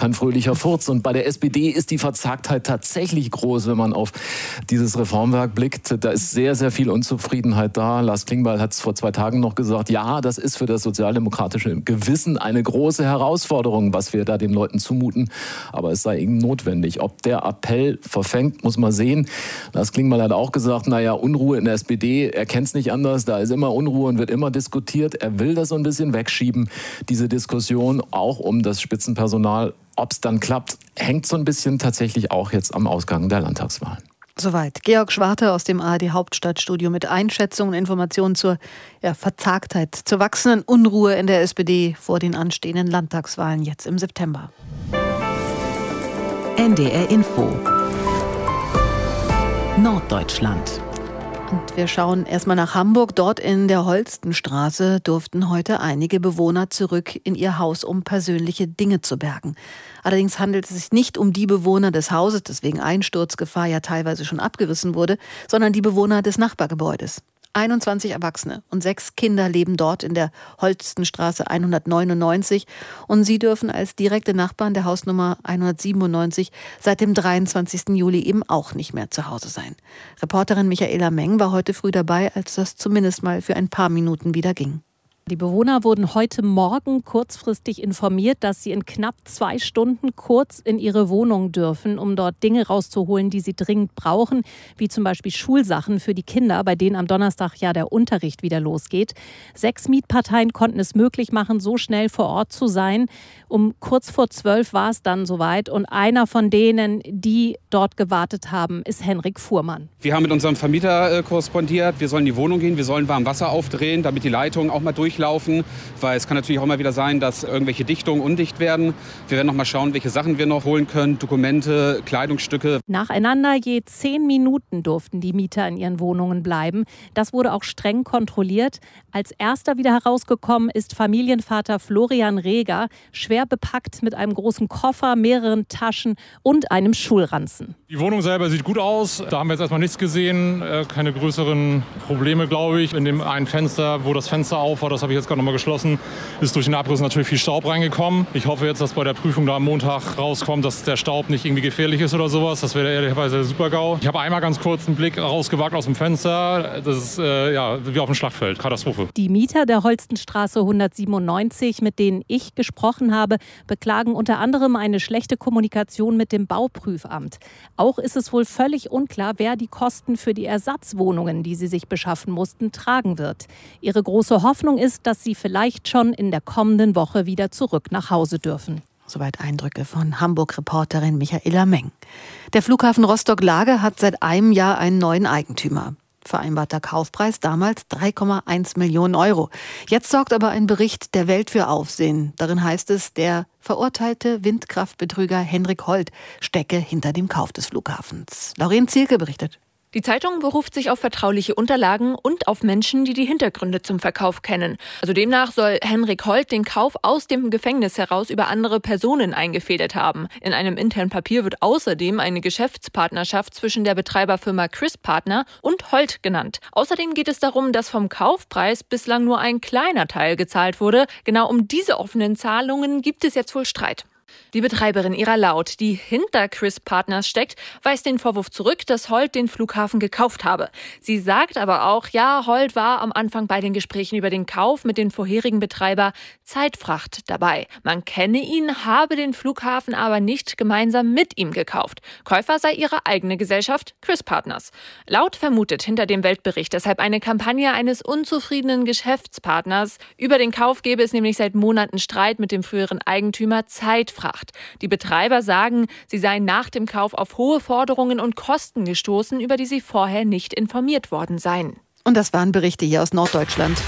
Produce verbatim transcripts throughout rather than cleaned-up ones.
kein fröhlicher Furz. Und bei der S P D ist die Verzagtheit tatsächlich groß, wenn man auf dieses Reformwerk blickt. Da ist sehr, sehr viel Unzufriedenheit da. Lars Klingbeil hat es vor zwei Tagen noch gesagt, ja, das ist für das sozialdemokratische Gewissen eine große Herausforderung, was wir da den Leuten zumuten. Aber es sei eben notwendig. Ob der Appell verfängt, muss man sehen. Lars Klingbeil hat auch gesagt, naja, Unruhe in der S P D, er kennt es nicht anders. Da ist immer Unruhe und wird immer diskutiert. Er will das so ein bisschen wegschieben, diese Diskussion, auch um das Spitzenpersonal. Ob es dann klappt, hängt so ein bisschen tatsächlich auch jetzt am Ausgang der Landtagswahlen. Soweit Georg Schwarte aus dem A R D Hauptstadtstudio mit Einschätzungen und Informationen zur ja, Verzagtheit, zur wachsenden Unruhe in der S P D vor den anstehenden Landtagswahlen jetzt im September. N D R Info Norddeutschland. Und wir schauen erstmal nach Hamburg. Dort in der Holstenstraße durften heute einige Bewohner zurück in ihr Haus, um persönliche Dinge zu bergen. Allerdings handelt es sich nicht um die Bewohner des Hauses, das wegen Einsturzgefahr ja teilweise schon abgerissen wurde, sondern die Bewohner des Nachbargebäudes. einundzwanzig Erwachsene und sechs Kinder leben dort in der Holstenstraße hundertneunundneunzig und sie dürfen als direkte Nachbarn der Hausnummer hundertsiebenundneunzig seit dem dreiundzwanzigsten Juli eben auch nicht mehr zu Hause sein. Reporterin Michaela Meng war heute früh dabei, als das zumindest mal für ein paar Minuten wieder ging. Die Bewohner wurden heute Morgen kurzfristig informiert, dass sie in knapp zwei Stunden kurz in ihre Wohnung dürfen, um dort Dinge rauszuholen, die sie dringend brauchen, wie zum Beispiel Schulsachen für die Kinder, bei denen am Donnerstag ja der Unterricht wieder losgeht. Sechs Mietparteien konnten es möglich machen, so schnell vor Ort zu sein. Um kurz vor zwölf war es dann soweit und einer von denen, die dort gewartet haben, ist Henrik Fuhrmann. Wir haben mit unserem Vermieter äh, korrespondiert. Wir sollen in die Wohnung gehen, wir sollen warm Wasser aufdrehen, damit die Leitungen auch mal durchlaufen. Weil es kann natürlich auch mal wieder sein, dass irgendwelche Dichtungen undicht werden. Wir werden noch mal schauen, welche Sachen wir noch holen können. Dokumente, Kleidungsstücke. Nacheinander je zehn Minuten durften die Mieter in ihren Wohnungen bleiben. Das wurde auch streng kontrolliert. Als erster wieder herausgekommen ist Familienvater Florian Reger, schwer bepackt mit einem großen Koffer, mehreren Taschen und einem Schulranzen. Die Wohnung selber sieht gut aus. Da haben wir jetzt erstmal nichts gesehen. Keine größeren Probleme, glaube ich. In dem einen Fenster, wo das Fenster auf war, das habe ich jetzt gerade noch mal geschlossen, ist durch den Abriss natürlich viel Staub reingekommen. Ich hoffe jetzt, dass bei der Prüfung da am Montag rauskommt, dass der Staub nicht irgendwie gefährlich ist oder sowas. Das wäre ehrlicherweise der Super-GAU. Ich habe einmal ganz kurz einen Blick rausgewagt aus dem Fenster. Das ist äh, ja, wie auf dem Schlachtfeld. Katastrophe. Die Mieter der Holstenstraße hundertsiebenundneunzig, mit denen ich gesprochen habe, beklagen unter anderem eine schlechte Kommunikation mit dem Bauprüfamt. Auch ist es wohl völlig unklar, wer die Kosten für die Ersatzwohnungen, die sie sich beschaffen mussten, tragen wird. Ihre große Hoffnung ist, dass sie vielleicht schon in der kommenden Woche wieder zurück nach Hause dürfen. Soweit Eindrücke von Hamburg-Reporterin Michaela Meng. Der Flughafen Rostock-Lage hat seit einem Jahr einen neuen Eigentümer. Vereinbarter Kaufpreis damals drei Komma eins Millionen Euro. Jetzt sorgt aber ein Bericht der Welt für Aufsehen. Darin heißt es, der verurteilte Windkraftbetrüger Henrik Holt stecke hinter dem Kauf des Flughafens. Lauren Zielke berichtet. Die Zeitung beruft sich auf vertrauliche Unterlagen und auf Menschen, die die Hintergründe zum Verkauf kennen. Also demnach soll Henrik Holt den Kauf aus dem Gefängnis heraus über andere Personen eingefädelt haben. In einem internen Papier wird außerdem eine Geschäftspartnerschaft zwischen der Betreiberfirma Chris Partner und Holt genannt. Außerdem geht es darum, dass vom Kaufpreis bislang nur ein kleiner Teil gezahlt wurde. Genau um diese offenen Zahlungen gibt es jetzt wohl Streit. Die Betreiberin Ira Laut, die hinter Chris Partners steckt, weist den Vorwurf zurück, dass Holt den Flughafen gekauft habe. Sie sagt aber auch, ja, Holt war am Anfang bei den Gesprächen über den Kauf mit dem vorherigen Betreiber Zeitfracht dabei. Man kenne ihn, habe den Flughafen aber nicht gemeinsam mit ihm gekauft. Käufer sei ihre eigene Gesellschaft, Chris Partners. Laut vermutet hinter dem Weltbericht deshalb eine Kampagne eines unzufriedenen Geschäftspartners. Über den Kauf gäbe es nämlich seit Monaten Streit mit dem früheren Eigentümer Zeitfracht. Die Betreiber sagen, sie seien nach dem Kauf auf hohe Forderungen und Kosten gestoßen, über die sie vorher nicht informiert worden seien. Und das waren Berichte hier aus Norddeutschland.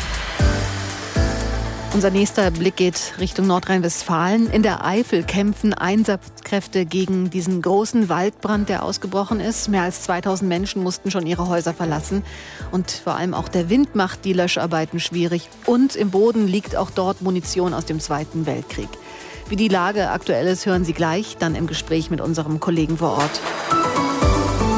Unser nächster Blick geht Richtung Nordrhein-Westfalen. In der Eifel kämpfen Einsatzkräfte gegen diesen großen Waldbrand, der ausgebrochen ist. Mehr als zweitausend Menschen mussten schon ihre Häuser verlassen. Und vor allem auch der Wind macht die Löscharbeiten schwierig. Und im Boden liegt auch dort Munition aus dem Zweiten Weltkrieg. Wie die Lage aktuell ist, hören Sie gleich, dann im Gespräch mit unserem Kollegen vor Ort.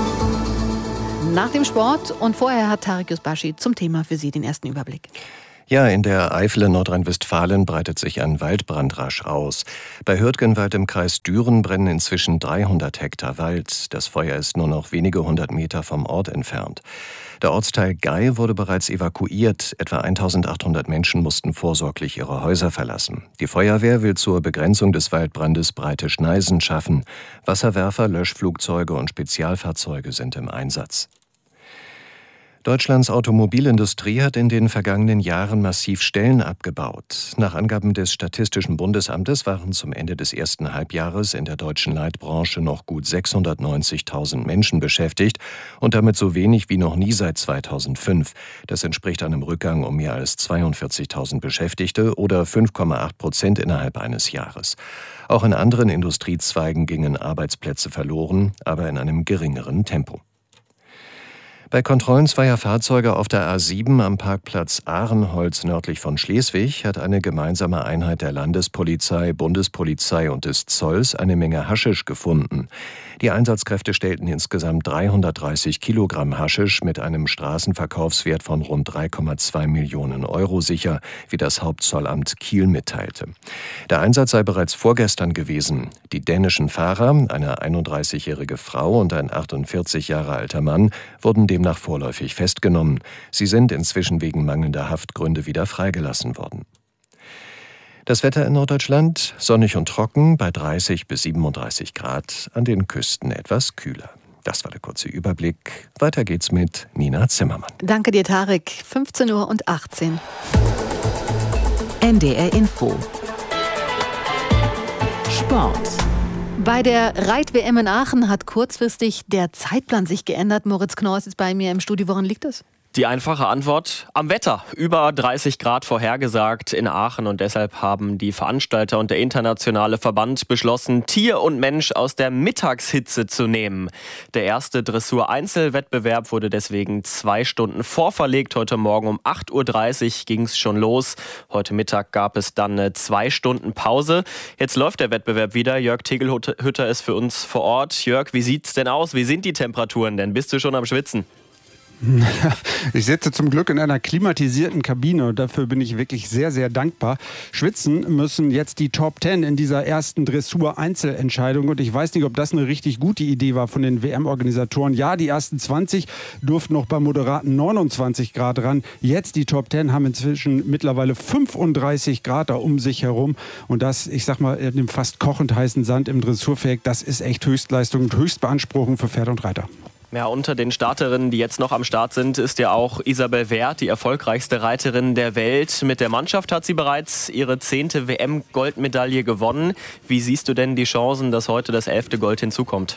Nach dem Sport und vorher hat Tarek Yusbashi zum Thema für Sie den ersten Überblick. Ja, in der Eifel in Nordrhein-Westfalen breitet sich ein Waldbrand rasch aus. Bei Hürtgenwald im Kreis Düren brennen inzwischen dreihundert Hektar Wald. Das Feuer ist nur noch wenige hundert Meter vom Ort entfernt. Der Ortsteil Gei wurde bereits evakuiert. Etwa eintausendachthundert Menschen mussten vorsorglich ihre Häuser verlassen. Die Feuerwehr will zur Begrenzung des Waldbrandes breite Schneisen schaffen. Wasserwerfer, Löschflugzeuge und Spezialfahrzeuge sind im Einsatz. Deutschlands Automobilindustrie hat in den vergangenen Jahren massiv Stellen abgebaut. Nach Angaben des Statistischen Bundesamtes waren zum Ende des ersten Halbjahres in der deutschen Leitbranche noch gut sechshundertneunzigtausend Menschen beschäftigt und damit so wenig wie noch nie seit zweitausendfünf. Das entspricht einem Rückgang um mehr als zweiundvierzigtausend Beschäftigte oder fünf Komma acht Prozent innerhalb eines Jahres. Auch in anderen Industriezweigen gingen Arbeitsplätze verloren, aber in einem geringeren Tempo. Bei Kontrollen zweier Fahrzeuge auf der A sieben am Parkplatz Ahrenholz nördlich von Schleswig hat eine gemeinsame Einheit der Landespolizei, Bundespolizei und des Zolls eine Menge Haschisch gefunden. Die Einsatzkräfte stellten insgesamt dreihundertdreißig Kilogramm Haschisch mit einem Straßenverkaufswert von rund drei Komma zwei Millionen Euro sicher, wie das Hauptzollamt Kiel mitteilte. Der Einsatz sei bereits vorgestern gewesen. Die dänischen Fahrer, eine einunddreißigjährige Frau und ein achtundvierzig Jahre alter Mann, wurden demnach vorläufig festgenommen. Sie sind inzwischen wegen mangelnder Haftgründe wieder freigelassen worden. Das Wetter in Norddeutschland sonnig und trocken bei dreißig bis siebenunddreißig Grad, an den Küsten etwas kühler. Das war der kurze Überblick. Weiter geht's mit Nina Zimmermann. Danke dir, Tarek. fünfzehn Uhr und achtzehn. N D R Info. Sport. Bei der Reit-W M in Aachen hat kurzfristig der Zeitplan sich geändert. Moritz Knorrs ist bei mir im Studio. Woran liegt es? Die einfache Antwort: am Wetter. Über dreißig Grad vorhergesagt in Aachen und deshalb haben die Veranstalter und der internationale Verband beschlossen, Tier und Mensch aus der Mittagshitze zu nehmen. Der erste Dressur-Einzelwettbewerb wurde deswegen zwei Stunden vorverlegt. Heute Morgen um acht Uhr dreißig ging es schon los. Heute Mittag gab es dann eine zwei Stunden Pause. Jetzt läuft der Wettbewerb wieder. Jörg Tegelhütter ist für uns vor Ort. Jörg, wie sieht's denn aus? Wie sind die Temperaturen denn? Bist du schon am Schwitzen? Ich sitze zum Glück in einer klimatisierten Kabine und dafür bin ich wirklich sehr, sehr dankbar. Schwitzen müssen jetzt die Top Ten in dieser ersten Dressur-Einzelentscheidung und ich weiß nicht, ob das eine richtig gute Idee war von den W M-Organisatoren. Ja, die ersten zwanzig durften noch bei moderaten neunundzwanzig Grad ran. Jetzt die Top Ten haben inzwischen mittlerweile fünfunddreißig Grad da um sich herum und das, ich sag mal, in dem fast kochend heißen Sand im Dressurfeld, das ist echt Höchstleistung und Höchstbeanspruchung für Pferde und Reiter. Ja, unter den Starterinnen, die jetzt noch am Start sind, ist ja auch Isabel Wert, die erfolgreichste Reiterin der Welt. Mit der Mannschaft hat sie bereits ihre zehnte W M-Goldmedaille gewonnen. Wie siehst du denn die Chancen, dass heute das elfte Gold hinzukommt?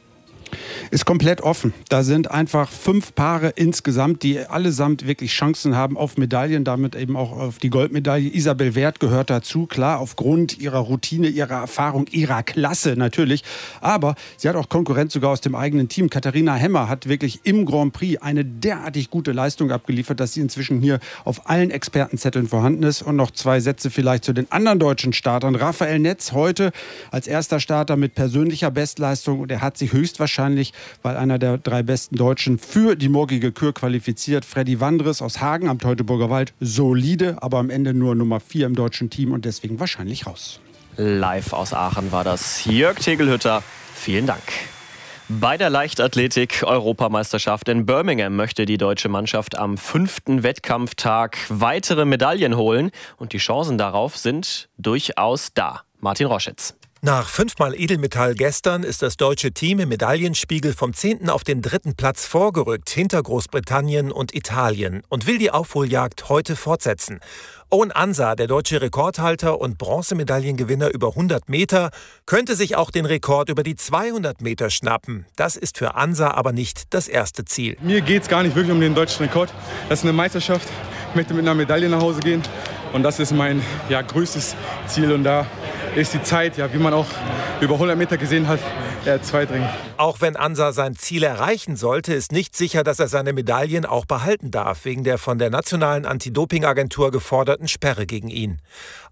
Ist komplett offen. Da sind einfach fünf Paare insgesamt, die allesamt wirklich Chancen haben auf Medaillen, damit eben auch auf die Goldmedaille. Isabel Wert gehört dazu, klar, aufgrund ihrer Routine, ihrer Erfahrung, ihrer Klasse natürlich. Aber sie hat auch Konkurrenz sogar aus dem eigenen Team. Katharina Hemmer hat wirklich im Grand Prix eine derartig gute Leistung abgeliefert, dass sie inzwischen hier auf allen Expertenzetteln vorhanden ist. Und noch zwei Sätze vielleicht zu den anderen deutschen Startern. Raphael Netz heute als erster Starter mit persönlicher Bestleistung und er hat sich höchstwahrscheinlich, weil einer der drei besten Deutschen für die morgige Kür qualifiziert. Freddy Wandres aus Hagen am Teutoburger Wald, solide, aber am Ende nur Nummer vier im deutschen Team und deswegen wahrscheinlich raus. Live aus Aachen war das Jörg Tegelhütter. Vielen Dank. Bei der Leichtathletik-Europameisterschaft in Birmingham möchte die deutsche Mannschaft am fünften Wettkampftag weitere Medaillen holen und die Chancen darauf sind durchaus da. Martin Roschitz. Nach fünfmal Edelmetall gestern ist das deutsche Team im Medaillenspiegel vom zehnten auf den dritten Platz vorgerückt, hinter Großbritannien und Italien, und will die Aufholjagd heute fortsetzen. Owen Ansa, der deutsche Rekordhalter und Bronzemedaillengewinner über hundert Meter, könnte sich auch den Rekord über die zweihundert Meter schnappen. Das ist für Ansa aber nicht das erste Ziel. Mir geht es gar nicht wirklich um den deutschen Rekord. Das ist eine Meisterschaft. Ich möchte mit einer Medaille nach Hause gehen. Und das ist mein ja, größtes Ziel. Und da ist die Zeit, ja, wie man auch über hundert Meter gesehen hat, eher zweitrangig. Auch wenn Ansa sein Ziel erreichen sollte, ist nicht sicher, dass er seine Medaillen auch behalten darf, wegen der von der nationalen Anti-Doping-Agentur geforderten Sperre gegen ihn.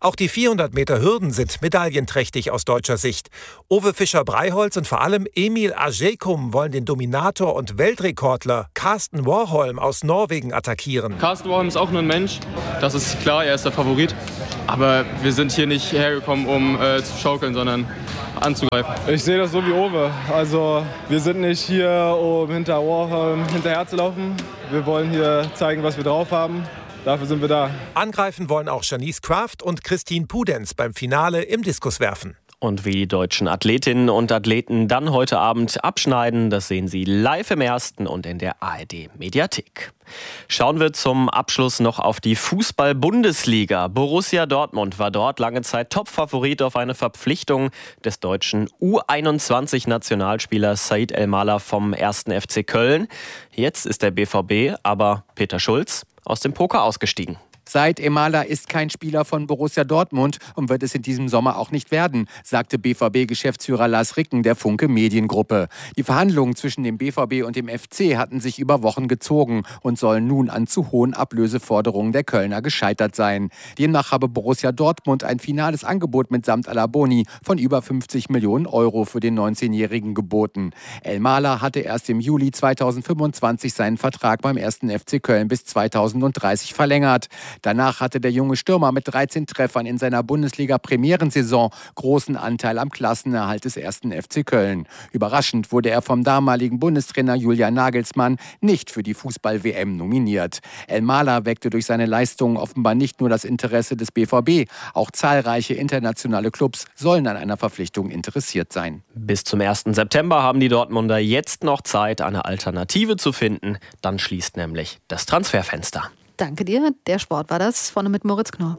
Auch die vierhundert Meter Hürden sind medaillenträchtig aus deutscher Sicht. Uwe Fischer-Breiholz und vor allem Emil Ajekum wollen den Dominator und Weltrekordler Karsten Warholm aus Norwegen attackieren. Karsten Warholm ist auch nur ein Mensch, das ist klar, er ist der Favorit. Aber wir sind hier nicht hergekommen, um äh, zu schaukeln, sondern anzugreifen. Ich sehe das so wie Uwe. Also wir sind nicht hier, um hinter Warholm hinterher zu laufen. Wir wollen hier zeigen, was wir drauf haben. Dafür sind wir da. Angreifen wollen auch Janice Kraft und Christine Pudenz beim Finale im Diskuswerfen. Und wie die deutschen Athletinnen und Athleten dann heute Abend abschneiden, das sehen Sie live im Ersten und in der A R D-Mediathek. Schauen wir zum Abschluss noch auf die Fußball-Bundesliga. Borussia Dortmund war dort lange Zeit Top-Favorit auf eine Verpflichtung des deutschen U einundzwanzig-Nationalspielers Said El-Mala vom ersten F C Köln. Jetzt ist der B V B, aber Peter Schulz, aus dem Poker ausgestiegen. Said El-Mala ist kein Spieler von Borussia Dortmund und wird es in diesem Sommer auch nicht werden, sagte B V B-Geschäftsführer Lars Ricken der Funke Mediengruppe. Die Verhandlungen zwischen dem B V B und dem F C hatten sich über Wochen gezogen und sollen nun an zu hohen Ablöseforderungen der Kölner gescheitert sein. Demnach habe Borussia Dortmund ein finales Angebot mitsamt aller Boni von über fünfzig Millionen Euro für den neunzehnjährigen geboten. El-Mala hatte erst im Juli zweitausendfünfundzwanzig seinen Vertrag beim ersten F C Köln bis zweitausenddreißig verlängert. Danach hatte der junge Stürmer mit dreizehn Treffern in seiner Bundesliga-Premierensaison großen Anteil am Klassenerhalt des ersten F C Köln. Überraschend wurde er vom damaligen Bundestrainer Julian Nagelsmann nicht für die Fußball-W M nominiert. El-Mala weckte durch seine Leistungen offenbar nicht nur das Interesse des B V B, auch zahlreiche internationale Clubs sollen an einer Verpflichtung interessiert sein. Bis zum ersten September haben die Dortmunder jetzt noch Zeit, eine Alternative zu finden. Dann schließt nämlich das Transferfenster. Danke dir. Der Sport war das. Vorne mit Moritz Knorr.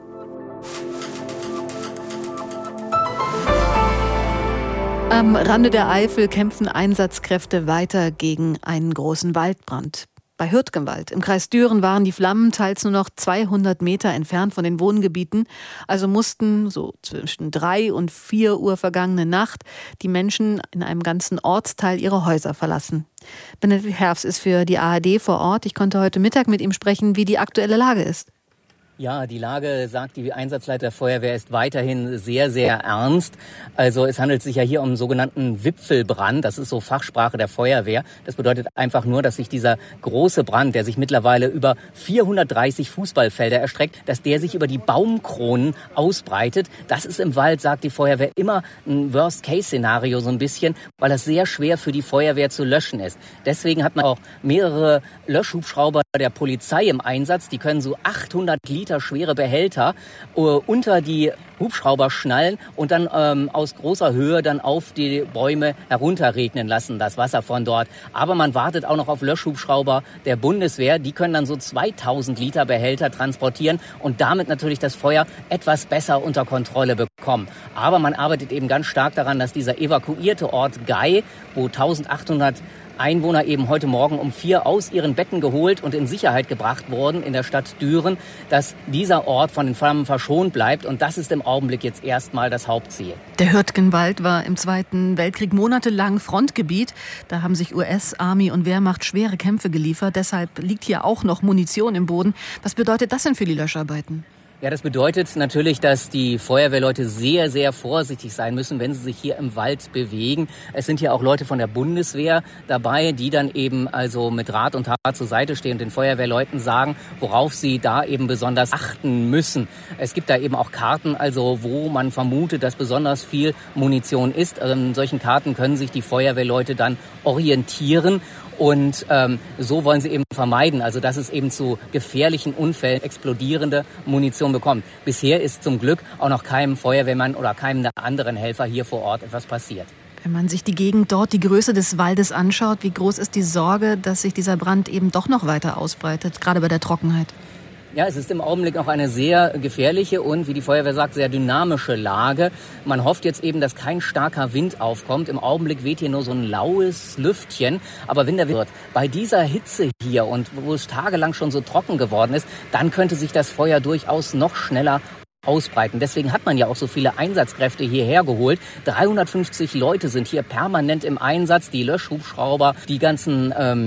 Am Rande der Eifel kämpfen Einsatzkräfte weiter gegen einen großen Waldbrand. Bei Hürtgenwald im Kreis Düren waren die Flammen teils nur noch zweihundert Meter entfernt von den Wohngebieten. Also mussten so zwischen drei und vier Uhr vergangene Nacht die Menschen in einem ganzen Ortsteil ihre Häuser verlassen. Benedikt Herfs ist für die A R D vor Ort. Ich konnte heute Mittag mit ihm sprechen, wie die aktuelle Lage ist. Ja, die Lage, sagt die Einsatzleiter der Feuerwehr, ist weiterhin sehr, sehr ernst. Also es handelt sich ja hier um einen sogenannten Wipfelbrand. Das ist so Fachsprache der Feuerwehr. Das bedeutet einfach nur, dass sich dieser große Brand, der sich mittlerweile über vierhundertdreißig Fußballfelder erstreckt, dass der sich über die Baumkronen ausbreitet. Das ist im Wald, sagt die Feuerwehr, immer ein Worst-Case-Szenario so ein bisschen, weil das sehr schwer für die Feuerwehr zu löschen ist. Deswegen hat man auch mehrere Löschhubschrauber der Polizei im Einsatz. Die können so achthundert Liter schwere Behälter äh, unter die Hubschrauber schnallen und dann ähm, aus großer Höhe dann auf die Bäume herunterregnen lassen, das Wasser von dort. Aber man wartet auch noch auf Löschhubschrauber der Bundeswehr. Die können dann so zweitausend Liter Behälter transportieren und damit natürlich das Feuer etwas besser unter Kontrolle bekommen. Aber man arbeitet eben ganz stark daran, dass dieser evakuierte Ort Gei, wo eintausendachthundert Einwohner eben heute Morgen um vier aus ihren Betten geholt und in Sicherheit gebracht wurden in der Stadt Düren, dass dieser Ort von den Flammen verschont bleibt. Und das ist im Augenblick jetzt erstmal das Hauptziel. Der Hürtgenwald war im Zweiten Weltkrieg monatelang Frontgebiet. Da haben sich U S, Army und Wehrmacht schwere Kämpfe geliefert. Deshalb liegt hier auch noch Munition im Boden. Was bedeutet das denn für die Löscharbeiten? Ja, das bedeutet natürlich, dass die Feuerwehrleute sehr, sehr vorsichtig sein müssen, wenn sie sich hier im Wald bewegen. Es sind hier auch Leute von der Bundeswehr dabei, die dann eben also mit Rat und Tat zur Seite stehen und den Feuerwehrleuten sagen, worauf sie da eben besonders achten müssen. Es gibt da eben auch Karten, also wo man vermutet, dass besonders viel Munition ist. Also in solchen Karten können sich die Feuerwehrleute dann orientieren. Und ähm, so wollen sie eben vermeiden, also dass es eben zu gefährlichen Unfällen explodierende Munition bekommt. Bisher ist zum Glück auch noch keinem Feuerwehrmann oder keinem der anderen Helfer hier vor Ort etwas passiert. Wenn man sich die Gegend dort, die Größe des Waldes anschaut, wie groß ist die Sorge, dass sich dieser Brand eben doch noch weiter ausbreitet, gerade bei der Trockenheit? Ja, es ist im Augenblick noch eine sehr gefährliche und, wie die Feuerwehr sagt, sehr dynamische Lage. Man hofft jetzt eben, dass kein starker Wind aufkommt. Im Augenblick weht hier nur so ein laues Lüftchen. Aber wenn der Wind wird, bei dieser Hitze hier und wo es tagelang schon so trocken geworden ist, dann könnte sich das Feuer durchaus noch schneller ausbreiten. Deswegen hat man ja auch so viele Einsatzkräfte hierher geholt. dreihundertfünfzig Leute sind hier permanent im Einsatz. Die Löschhubschrauber, die ganzen ähm,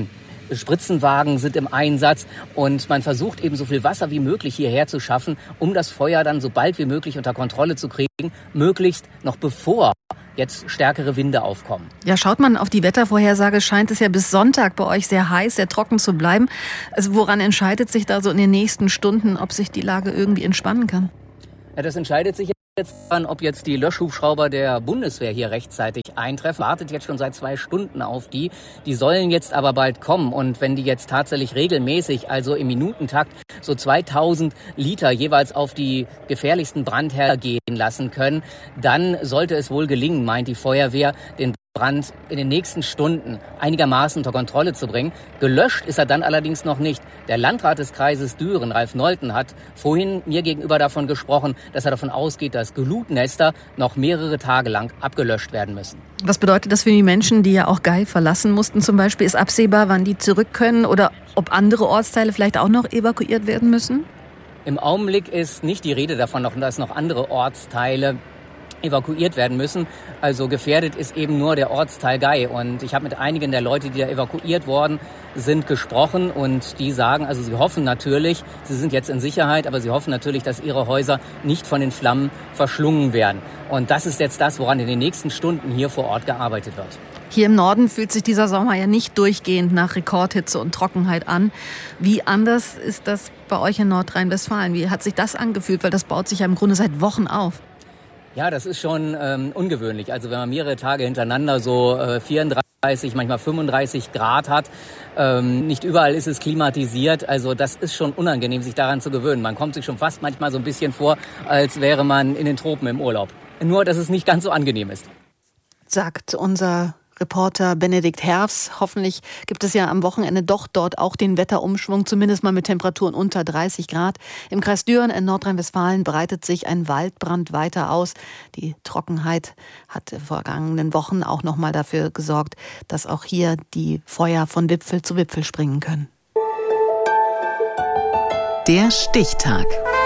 Spritzenwagen sind im Einsatz und man versucht eben so viel Wasser wie möglich hierher zu schaffen, um das Feuer dann so bald wie möglich unter Kontrolle zu kriegen, möglichst noch bevor jetzt stärkere Winde aufkommen. Ja, schaut man auf die Wettervorhersage, scheint es ja bis Sonntag bei euch sehr heiß, sehr trocken zu bleiben. Also woran entscheidet sich da so in den nächsten Stunden, ob sich die Lage irgendwie entspannen kann? Ja, das entscheidet sich jetzt daran, ob jetzt die Löschhubschrauber der Bundeswehr hier rechtzeitig eintreffen. Wartet jetzt schon seit zwei Stunden auf die. Die sollen jetzt aber bald kommen. Und wenn die jetzt tatsächlich regelmäßig, also im Minutentakt, so zweitausend Liter jeweils auf die gefährlichsten Brandherde gehen lassen können, dann sollte es wohl gelingen, meint die Feuerwehr, den Brand in den nächsten Stunden einigermaßen unter Kontrolle zu bringen. Gelöscht ist er dann allerdings noch nicht. Der Landrat des Kreises Düren, Ralf Nolten, hat vorhin mir gegenüber davon gesprochen, dass er davon ausgeht, dass Glutnester noch mehrere Tage lang abgelöscht werden müssen. Was bedeutet das für die Menschen, die ja auch Gay verlassen mussten zum Beispiel? Ist absehbar, wann die zurück können oder ob andere Ortsteile vielleicht auch noch evakuiert werden müssen? Im Augenblick ist nicht die Rede davon, dass noch andere Ortsteile evakuiert werden müssen. Also gefährdet ist eben nur der Ortsteil Gay. Und ich habe mit einigen der Leute, die da evakuiert worden sind, gesprochen. Und die sagen, also sie hoffen natürlich, sie sind jetzt in Sicherheit, aber sie hoffen natürlich, dass ihre Häuser nicht von den Flammen verschlungen werden. Und das ist jetzt das, woran in den nächsten Stunden hier vor Ort gearbeitet wird. Hier im Norden fühlt sich dieser Sommer ja nicht durchgehend nach Rekordhitze und Trockenheit an. Wie anders ist das bei euch in Nordrhein-Westfalen? Wie hat sich das angefühlt? Weil das baut sich ja im Grunde seit Wochen auf. Ja, das ist schon ähm, ungewöhnlich. Also wenn man mehrere Tage hintereinander so äh, vierunddreißig, manchmal fünfunddreißig Grad hat, ähm, nicht überall ist es klimatisiert. Also das ist schon unangenehm, sich daran zu gewöhnen. Man kommt sich schon fast manchmal so ein bisschen vor, als wäre man in den Tropen im Urlaub. Nur, dass es nicht ganz so angenehm ist. Sagt unser Reporter Benedikt Herfs. Hoffentlich gibt es ja am Wochenende doch dort auch den Wetterumschwung, zumindest mal mit Temperaturen unter dreißig Grad. Im Kreis Düren in Nordrhein-Westfalen breitet sich ein Waldbrand weiter aus. Die Trockenheit hat in den vergangenen Wochen auch noch mal dafür gesorgt, dass auch hier die Feuer von Wipfel zu Wipfel springen können. Der Stichtag.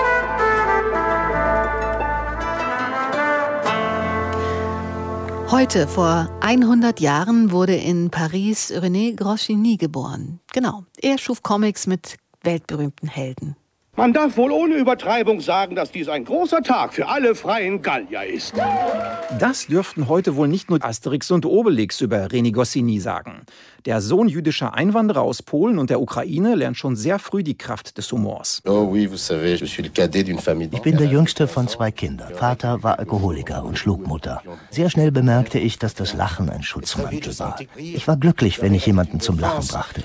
Heute, vor hundert Jahren, wurde in Paris René Goscinny geboren. Genau, er schuf Comics mit weltberühmten Helden. Man darf wohl ohne Übertreibung sagen, dass dies ein großer Tag für alle freien Gallier ist. Das dürften heute wohl nicht nur Asterix und Obelix über René Goscinny sagen. Der Sohn jüdischer Einwanderer aus Polen und der Ukraine lernt schon sehr früh die Kraft des Humors. Ich bin der jüngste von zwei Kindern. Vater war Alkoholiker und schlug Mutter. Sehr schnell bemerkte ich, dass das Lachen ein Schutzmantel war. Ich war glücklich, wenn ich jemanden zum Lachen brachte.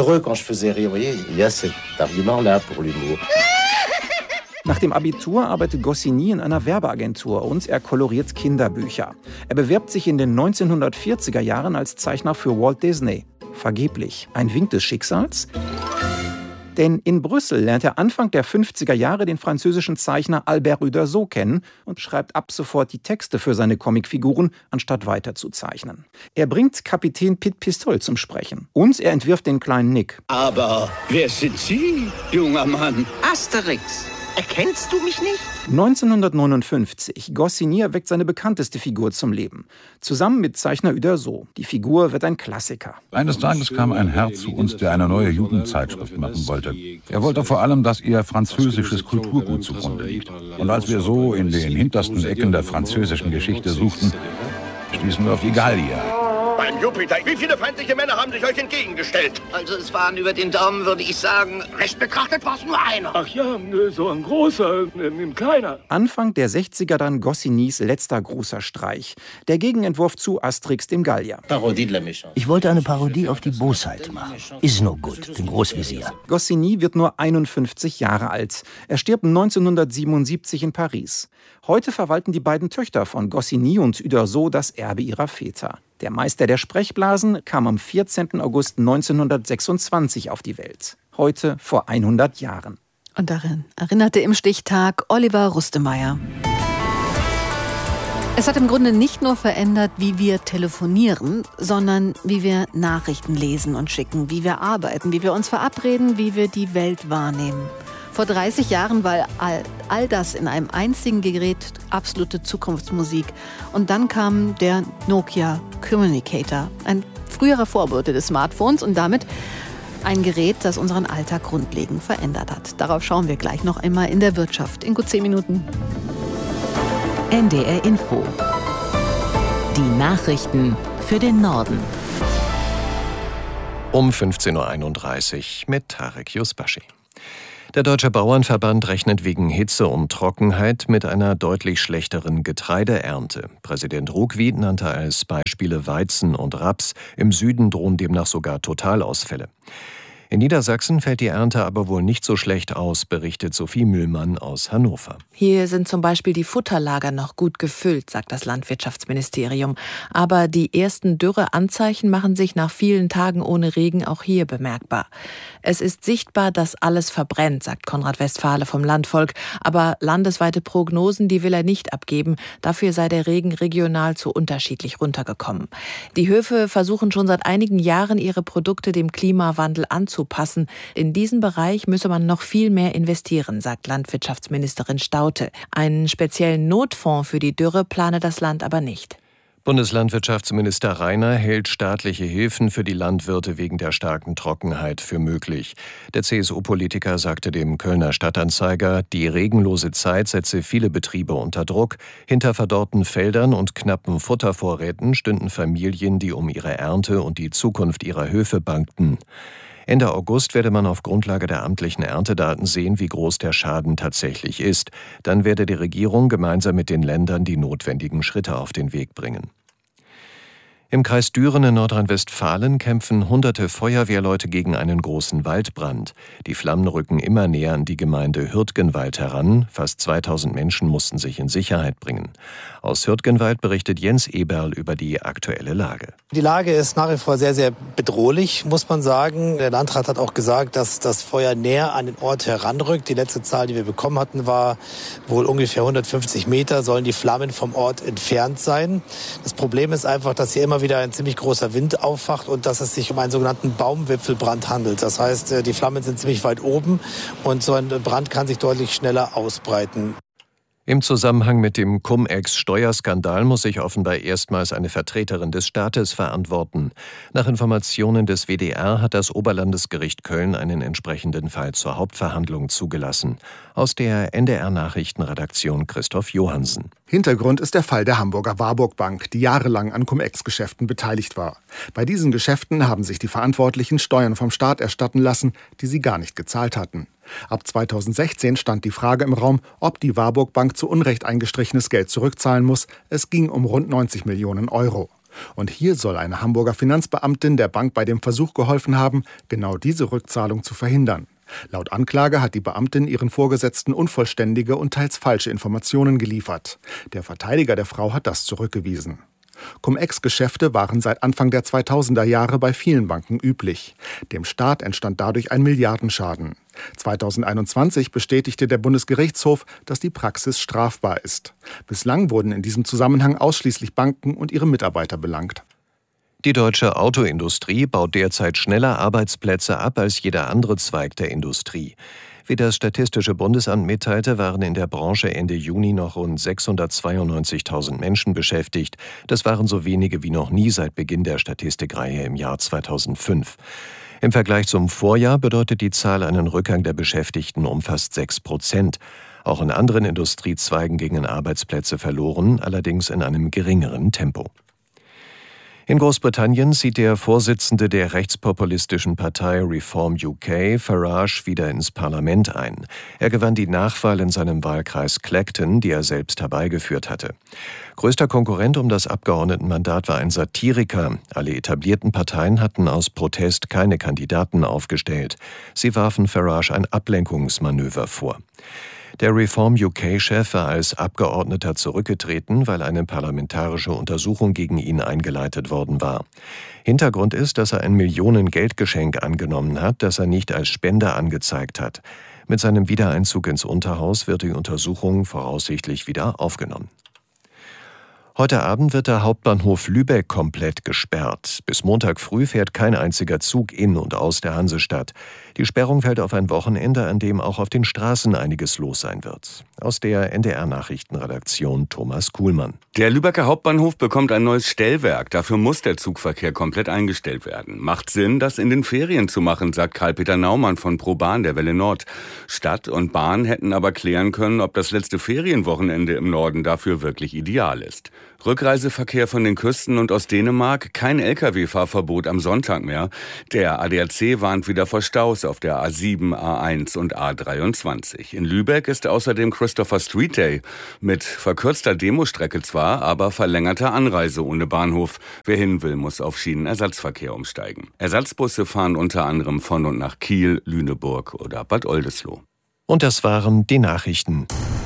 Nach dem Abitur arbeitet Goscinny in einer Werbeagentur und er koloriert Kinderbücher. Er bewirbt sich in den neunzehnhundertvierziger Jahren als Zeichner für Walt Disney. Vergeblich. Ein Wink des Schicksals? Denn in Brüssel lernt er Anfang der fünfziger Jahre den französischen Zeichner Albert Uderzo kennen und schreibt ab sofort die Texte für seine Comicfiguren, anstatt weiter zu zeichnen. Er bringt Kapitän Pit Pistol zum Sprechen. Und er entwirft den kleinen Nick. Aber wer sind Sie, junger Mann? Asterix. Erkennst du mich nicht? neunzehnhundertneunundfünfzig. Goscinny erweckt seine bekannteste Figur zum Leben. Zusammen mit Zeichner Uderzo. Die Figur wird ein Klassiker. Eines Tages kam ein Herr zu uns, der eine neue Jugendzeitschrift machen wollte. Er wollte vor allem, dass ihr französisches Kulturgut zugrunde liegt. Und als wir so in den hintersten Ecken der französischen Geschichte suchten, stießen wir auf die Gallier. Beim Jupiter, wie viele feindliche Männer haben sich euch entgegengestellt? Also es waren über den Daumen, würde ich sagen, recht betrachtet war es nur einer. Ach ja, so ein großer, ein kleiner. Anfang der sechziger dann Goscinnys letzter großer Streich. Der Gegenentwurf zu Asterix dem Gallier. Ich wollte eine Parodie auf die Bosheit machen. Is no good, den Großvezier. Goscinny wird nur einundfünfzig Jahre alt. Er stirbt neunzehnhundertsiebenundsiebzig in Paris. Heute verwalten die beiden Töchter von Goscinny und Uderzo das Erbe ihrer Väter. Der Meister der Sprechblasen kam am vierzehnten August neunzehnhundertsechsundzwanzig auf die Welt. Heute vor hundert Jahren. Und darin erinnerte im Stichtag Oliver Rustemeyer. Es hat im Grunde nicht nur verändert, wie wir telefonieren, sondern wie wir Nachrichten lesen und schicken, wie wir arbeiten, wie wir uns verabreden, wie wir die Welt wahrnehmen. Vor dreißig Jahren war all, all das in einem einzigen Gerät absolute Zukunftsmusik. Und dann kam der Nokia Communicator, ein früherer Vorbote des Smartphones. Und damit Ein Gerät, das unseren Alltag grundlegend verändert hat. Darauf schauen wir gleich noch einmal in der Wirtschaft. In gut zehn Minuten. N D R Info. Die Nachrichten für den Norden. Um fünfzehn Uhr einunddreißig mit Tarek Yusbashi. Der Deutsche Bauernverband rechnet wegen Hitze und Trockenheit mit einer deutlich schlechteren Getreideernte. Präsident Ruckwied nannte als Beispiele Weizen und Raps. Im Süden drohen demnach sogar Totalausfälle. In Niedersachsen fällt die Ernte aber wohl nicht so schlecht aus, berichtet Sophie Mühlmann aus Hannover. Hier sind zum Beispiel die Futterlager noch gut gefüllt, sagt das Landwirtschaftsministerium. Aber die ersten Dürreanzeichen machen sich nach vielen Tagen ohne Regen auch hier bemerkbar. Es ist sichtbar, dass alles verbrennt, sagt Konrad Westphale vom Landvolk. Aber landesweite Prognosen, die will er nicht abgeben. Dafür sei der Regen regional zu unterschiedlich runtergekommen. Die Höfe versuchen schon seit einigen Jahren, ihre Produkte dem Klimawandel anzupassen. Passen. In diesen Bereich müsse man noch viel mehr investieren, sagt Landwirtschaftsministerin Staudte. Einen speziellen Notfonds für die Dürre plane das Land aber nicht. Bundeslandwirtschaftsminister Rainer hält staatliche Hilfen für die Landwirte wegen der starken Trockenheit für möglich. Der C S U-Politiker sagte dem Kölner Stadtanzeiger, die regenlose Zeit setze viele Betriebe unter Druck. Hinter verdorrten Feldern und knappen Futtervorräten stünden Familien, die um ihre Ernte und die Zukunft ihrer Höfe bangten. Ende August werde man auf Grundlage der amtlichen Erntedaten sehen, wie groß der Schaden tatsächlich ist. Dann werde die Regierung gemeinsam mit den Ländern die notwendigen Schritte auf den Weg bringen. Im Kreis Düren in Nordrhein-Westfalen kämpfen hunderte Feuerwehrleute gegen einen großen Waldbrand. Die Flammen rücken immer näher an die Gemeinde Hürtgenwald heran. Fast zweitausend Menschen mussten sich in Sicherheit bringen. Aus Hürtgenwald berichtet Jens Eberl über die aktuelle Lage. Die Lage ist nach wie vor sehr, sehr bedrohlich, muss man sagen. Der Landrat hat auch gesagt, dass das Feuer näher an den Ort heranrückt. Die letzte Zahl, die wir bekommen hatten, war wohl ungefähr hundertfünfzig Meter, sollen die Flammen vom Ort entfernt sein. Das Problem ist einfach, dass hier immer wieder ein ziemlich großer Wind aufwacht und dass es sich um einen sogenannten Baumwipfelbrand handelt. Das heißt, die Flammen sind ziemlich weit oben und so ein Brand kann sich deutlich schneller ausbreiten. Im Zusammenhang mit dem Cum-Ex-Steuerskandal muss sich offenbar erstmals eine Vertreterin des Staates verantworten. Nach Informationen des W D R hat das Oberlandesgericht Köln einen entsprechenden Fall zur Hauptverhandlung zugelassen. Aus der N D R-Nachrichtenredaktion Christoph Johannsen. Hintergrund ist der Fall der Hamburger Warburg Bank, die jahrelang an Cum-Ex-Geschäften beteiligt war. Bei diesen Geschäften haben sich die Verantwortlichen Steuern vom Staat erstatten lassen, die sie gar nicht gezahlt hatten. Ab zweitausendsechzehn stand die Frage im Raum, ob die Warburg Bank zu Unrecht eingestrichenes Geld zurückzahlen muss. Es ging um rund neunzig Millionen Euro. Und hier soll eine Hamburger Finanzbeamtin der Bank bei dem Versuch geholfen haben, genau diese Rückzahlung zu verhindern. Laut Anklage hat die Beamtin ihren Vorgesetzten unvollständige und teils falsche Informationen geliefert. Der Verteidiger der Frau hat das zurückgewiesen. Cum-Ex-Geschäfte waren seit Anfang der zweitausender Jahre bei vielen Banken üblich. Dem Staat entstand dadurch ein Milliardenschaden. zweitausendeinundzwanzig bestätigte der Bundesgerichtshof, dass die Praxis strafbar ist. Bislang wurden in diesem Zusammenhang ausschließlich Banken und ihre Mitarbeiter belangt. Die deutsche Autoindustrie baut derzeit schneller Arbeitsplätze ab als jeder andere Zweig der Industrie. Wie das Statistische Bundesamt mitteilte, waren in der Branche Ende Juni noch rund sechshundertzweiundneunzigtausend Menschen beschäftigt. Das waren so wenige wie noch nie seit Beginn der Statistikreihe im Jahr zweitausendfünf. Im Vergleich zum Vorjahr bedeutet die Zahl einen Rückgang der Beschäftigten um fast sechs Prozent. Auch in anderen Industriezweigen gingen Arbeitsplätze verloren, allerdings in einem geringeren Tempo. In Großbritannien zieht der Vorsitzende der rechtspopulistischen Partei Reform U K, Farage, wieder ins Parlament ein. Er gewann die Nachwahl in seinem Wahlkreis Clacton, die er selbst herbeigeführt hatte. Größter Konkurrent um das Abgeordnetenmandat war ein Satiriker. Alle etablierten Parteien hatten aus Protest keine Kandidaten aufgestellt. Sie warfen Farage ein Ablenkungsmanöver vor. Der Reform U K-Chef war als Abgeordneter zurückgetreten, weil eine parlamentarische Untersuchung gegen ihn eingeleitet worden war. Hintergrund ist, dass er ein Millionen-Geldgeschenk angenommen hat, das er nicht als Spender angezeigt hat. Mit seinem Wiedereinzug ins Unterhaus wird die Untersuchung voraussichtlich wieder aufgenommen. Heute Abend wird der Hauptbahnhof Lübeck komplett gesperrt. Bis Montag früh fährt kein einziger Zug in und aus der Hansestadt. Die Sperrung fällt auf ein Wochenende, an dem auch auf den Straßen einiges los sein wird. Aus der N D R-Nachrichtenredaktion Thomas Kuhlmann. Der Lübecker Hauptbahnhof bekommt ein neues Stellwerk. Dafür muss der Zugverkehr komplett eingestellt werden. Macht Sinn, das in den Ferien zu machen, sagt Karl-Peter Naumann von ProBahn der Welle Nord. Stadt und Bahn hätten aber klären können, ob das letzte Ferienwochenende im Norden dafür wirklich ideal ist. Rückreiseverkehr von den Küsten und aus Dänemark, kein L K W-Fahrverbot am Sonntag mehr. Der A D A C warnt wieder vor Staus auf der A sieben, A eins und A dreiundzwanzig. In Lübeck ist außerdem Christopher Street Day. Mit verkürzter Demostrecke zwar, aber verlängerter Anreise ohne Bahnhof. Wer hin will, muss auf Schienenersatzverkehr umsteigen. Ersatzbusse fahren unter anderem von und nach Kiel, Lüneburg oder Bad Oldesloe. Und das waren die Nachrichten.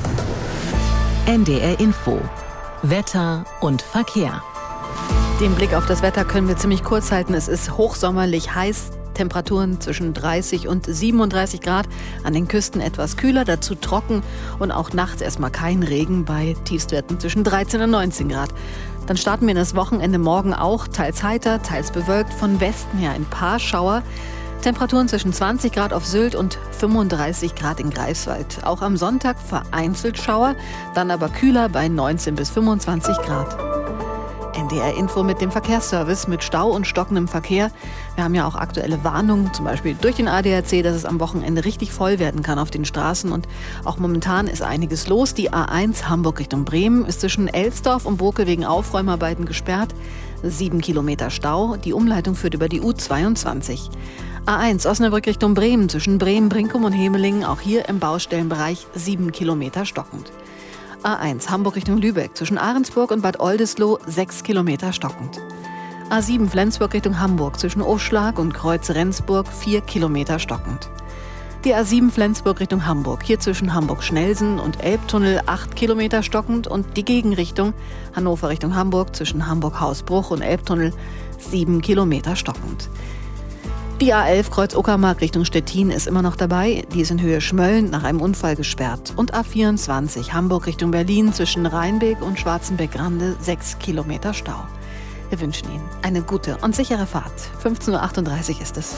N D R Info. Wetter und Verkehr. Den Blick auf das Wetter können wir ziemlich kurz halten. Es ist hochsommerlich heiß. Temperaturen zwischen dreißig und siebenunddreißig Grad. An den Küsten etwas kühler, dazu trocken und auch nachts erstmal kein Regen bei Tiefstwerten zwischen dreizehn und neunzehn Grad. Dann starten wir in das Wochenende morgen auch, teils heiter, teils bewölkt, von Westen her ein paar Schauer. Temperaturen zwischen zwanzig Grad auf Sylt und fünfunddreißig Grad in Greifswald. Auch am Sonntag vereinzelt Schauer, dann aber kühler bei neunzehn bis fünfundzwanzig Grad. N D R Info mit dem Verkehrsservice mit Stau und stockendem Verkehr. Wir haben ja auch aktuelle Warnungen, zum Beispiel durch den A D A C, dass es am Wochenende richtig voll werden kann auf den Straßen. Und auch momentan ist einiges los. Die A eins Hamburg Richtung Bremen ist zwischen Elsdorf und Bokel wegen Aufräumarbeiten gesperrt. Sieben Kilometer Stau. Die Umleitung führt über die U zweiundzwanzig. A eins Osnabrück Richtung Bremen zwischen Bremen, Brinkum und Hemelingen, auch hier im Baustellenbereich sieben Kilometer stockend. A eins Hamburg Richtung Lübeck zwischen Ahrensburg und Bad Oldesloe sechs Kilometer stockend. A sieben Flensburg Richtung Hamburg zwischen Oschlag und Kreuz Rendsburg vier Kilometer stockend. Die A sieben Flensburg Richtung Hamburg, hier zwischen Hamburg-Schnelsen und Elbtunnel acht Kilometer stockend und die Gegenrichtung Hannover Richtung Hamburg zwischen Hamburg-Hausbruch und Elbtunnel sieben Kilometer stockend. Die A elf Kreuz Uckermark Richtung Stettin ist immer noch dabei. Die ist in Höhe Schmölln nach einem Unfall gesperrt. Und A vierundzwanzig Hamburg Richtung Berlin zwischen Rheinbeek und Schwarzenbeck-Grande sechs Kilometer Stau. Wir wünschen Ihnen eine gute und sichere Fahrt. fünfzehn Uhr achtunddreißig ist es.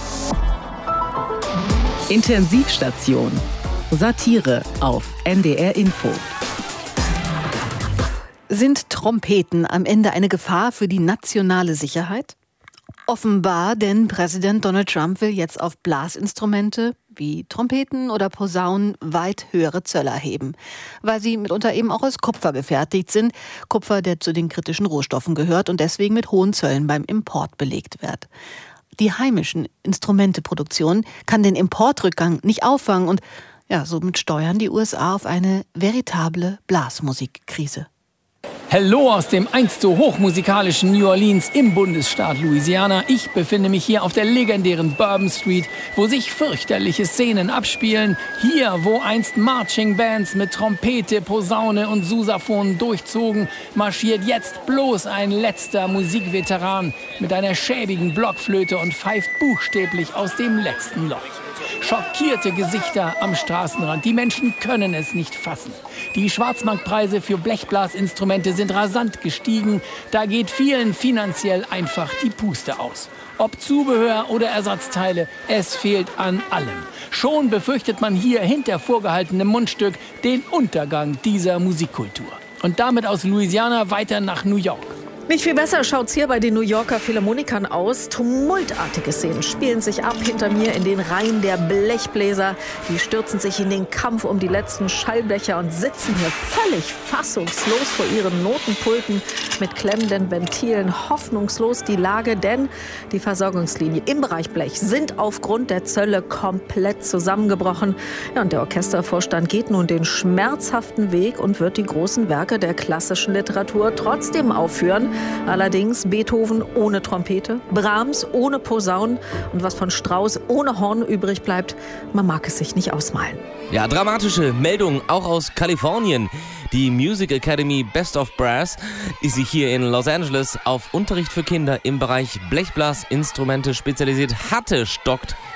Intensivstation. Satire auf N D R Info. Sind Trompeten am Ende eine Gefahr für die nationale Sicherheit? Offenbar, denn Präsident Donald Trump will jetzt auf Blasinstrumente wie Trompeten oder Posaunen weit höhere Zölle erheben, weil sie mitunter eben auch aus Kupfer gefertigt sind. Kupfer, der zu den kritischen Rohstoffen gehört und deswegen mit hohen Zöllen beim Import belegt wird. Die heimischen Instrumenteproduktion kann den Importrückgang nicht auffangen und ja, somit steuern die U S A auf eine veritable Blasmusikkrise. Hallo aus dem einst so hochmusikalischen New Orleans im Bundesstaat Louisiana. Ich befinde mich hier auf der legendären Bourbon Street, wo sich fürchterliche Szenen abspielen. Hier, wo einst Marching Bands mit Trompete, Posaune und Sousaphon durchzogen, marschiert jetzt bloß ein letzter Musikveteran mit einer schäbigen Blockflöte und pfeift buchstäblich aus dem letzten Loch. Schockierte Gesichter am Straßenrand. Die Menschen können es nicht fassen. Die Schwarzmarktpreise für Blechblasinstrumente sind rasant gestiegen. Da geht vielen finanziell einfach die Puste aus. Ob Zubehör oder Ersatzteile, es fehlt an allem. Schon befürchtet man hier hinter vorgehaltenem Mundstück den Untergang dieser Musikkultur. Und damit aus Louisiana weiter nach New York. Nicht viel besser schaut's hier bei den New Yorker Philharmonikern aus. Tumultartige Szenen spielen sich ab hinter mir in den Reihen der Blechbläser. Die stürzen sich in den Kampf um die letzten Schallbecher und sitzen hier völlig fassungslos vor ihren Notenpulten mit klemmenden Ventilen. Hoffnungslos die Lage, denn die Versorgungslinie im Bereich Blech sind aufgrund der Zölle komplett zusammengebrochen. Ja, und der Orchestervorstand geht nun den schmerzhaften Weg und wird die großen Werke der klassischen Literatur trotzdem aufführen. Allerdings Beethoven ohne Trompete, Brahms ohne Posaunen und was von Strauss ohne Horn übrig bleibt, man mag es sich nicht ausmalen. Ja, dramatische Meldung auch aus Kalifornien. Die Music Academy Best of Brass, die sich hier in Los Angeles auf Unterricht für Kinder im Bereich Blechblasinstrumente spezialisiert hatte, stockt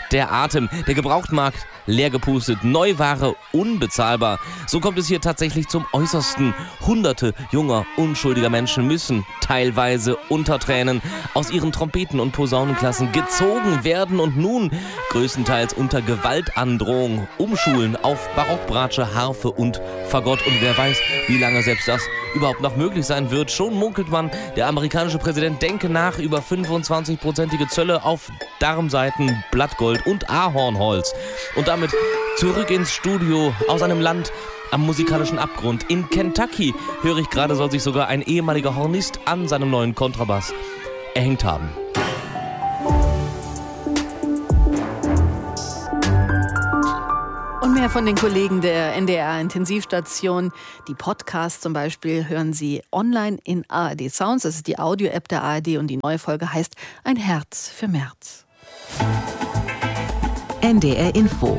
der Atem. Der Gebrauchtmarkt leer gepustet, Neuware unbezahlbar. So kommt es hier tatsächlich zum Äußersten. Hunderte junger, unschuldiger Menschen müssen teilweise unter Tränen aus ihren Trompeten- und Posaunenklassen gezogen werden und nun größtenteils unter Gewaltandrohung umschulen auf Barockbratsche, Harfe und Fagott. Und wer weiß, wie lange selbst das überhaupt noch möglich sein wird. Schon munkelt man, der amerikanische Präsident denke nach über fünfundzwanzig-prozentige Zölle auf Darmsaiten, Blattgold und Ahornholz. Und damit zurück ins Studio aus einem Land am musikalischen Abgrund. In Kentucky, höre ich gerade, soll sich sogar ein ehemaliger Hornist an seinem neuen Kontrabass erhängt haben. Und mehr von den Kollegen der N D R-Intensivstation. Die Podcasts zum Beispiel hören Sie online in A R D Sounds. Das ist die Audio-App der A R D und die neue Folge heißt Ein Herz für März. N D R Info.